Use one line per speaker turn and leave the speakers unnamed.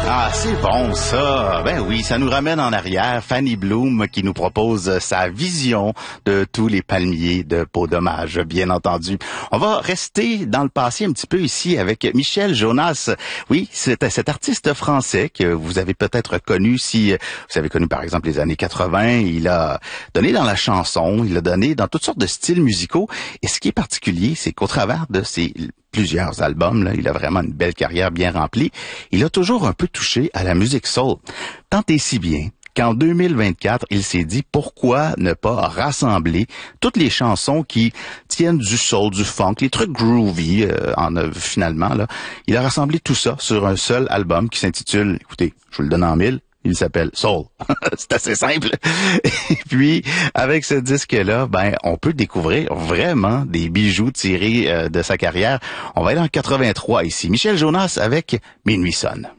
Ah, c'est bon ça. Ben oui, ça nous ramène en arrière. Fanny Bloom qui nous propose sa vision de tous les palmiers de Peau-Dommage, bien entendu. On va rester dans le passé un petit peu ici avec Michel Jonas. Oui, c'est cet artiste français que vous avez peut-être connu si vous avez connu par exemple les années 80. Il a donné dans la chanson, il a donné dans toutes sortes de styles musicaux. Et ce qui est particulier, c'est qu'au travers de ses plusieurs albums, là, il a vraiment une belle carrière bien remplie. Il a toujours un peu touché à la musique soul. Tant et si bien qu'en 2024, il s'est dit pourquoi ne pas rassembler toutes les chansons qui tiennent du soul, du funk, les trucs groovy finalement. Là. Il a rassemblé tout ça sur un seul album qui s'intitule, écoutez, je vous le donne en mille, il s'appelle Soul. C'est assez simple. Et puis, avec ce disque-là, ben, on peut découvrir vraiment des bijoux tirés de sa carrière. On va aller en 83 ici. Michel Jonas avec Minuit sonne.